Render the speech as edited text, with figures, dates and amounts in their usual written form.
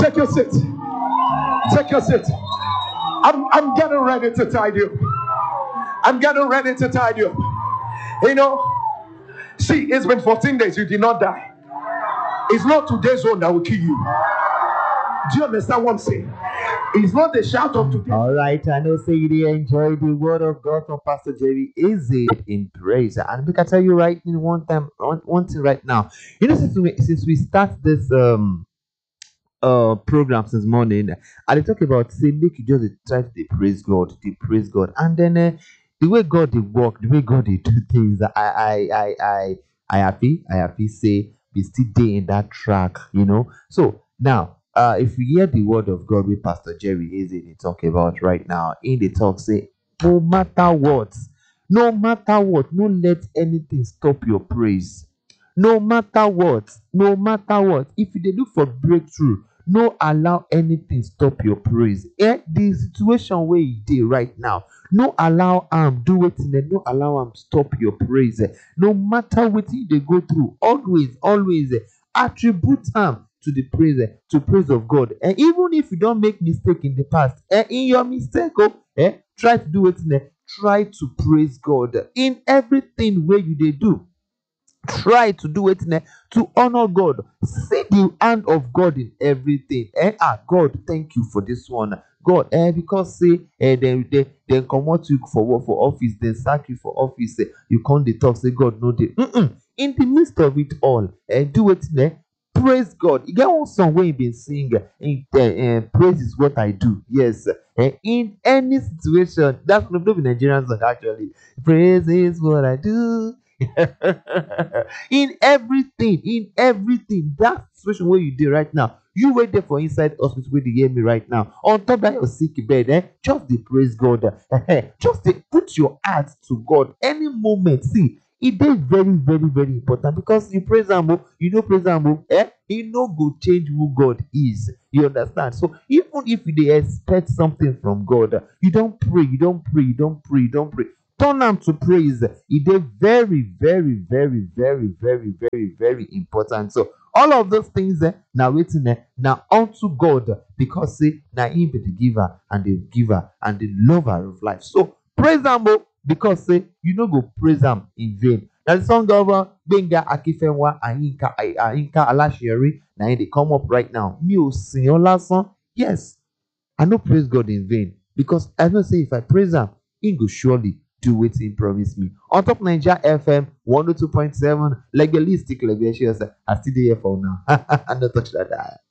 Take your seat. Take your seat. I'm getting ready to tie you. I'm getting ready to tie you. You know, see, it's been 14 days. You did not die. It's not today's one that will kill you. Do you understand what I'm saying? It's not the shout of today. All right, I know say you enjoy the word of God from Pastor Jerry. Is it in praise? And we can tell you right in one thing right now. You know, since we start this program since morning, and they talk about say make you just dey try to dey praise God, and then the way God dey work, the way God dey do things, I happy say we still dey in that track, you know. So now, if you hear the word of God with Pastor Jerry Eze dey talk about right now, in the talk say no matter what, no let anything stop your praise. No matter what, if you dey look for breakthrough, no allow anything stop your praise. The situation where you dey right now, no allow do wetin no allow stop your praise. No matter wetin you dey go through, always attribute to the praise of God. And even if you don't make mistake in the past, in your mistake, try to do wetin try to praise God in everything where you dey do. Try to do it to honor God. See the hand of God in everything. God, thank you for this one. God, because say then comot you for work for office, then sack you for office. You can't dey talk say God no dey. In the midst of it all, do it praise God. You get one song where you been sing. Praise is what I do. Yes. In any situation, that's not be Nigerian song actually. Praise is what I do. in everything, that situation where you dey right now, you wait there for inside hospital where they hear me right now, on top that your sick bed, just dey praise God. Just dey put your heart to God any moment. See, it dey very important, because you praise am, you no praise am, e no go change who God is. You understand? So even if you dey expect something from God, you don't pray, turn am to praise. E dey very important. So all of those things na wetin na unto God, because say na him be the giver and the lover of life. So praise am, because say you no go praise am in vain. Na the song of Gbenga Akifenwa and Yinka Alaseyori na him dey come up right now. Mi ò sìn ọ́ lásán. Yes, I no praise God in vain, because I know say if I praise am, he go surely do wetin he promise me. On top Naija FM 102.7, legalistic, legalicious. I still dey here for now. I no touch that dial.